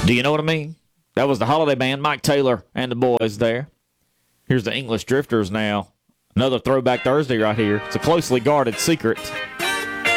Do you know what I mean? That was the Holiday Band, Mike Taylor and the boys there. Here's the English Drifters now. Another Throwback Thursday right here. It's a closely guarded secret.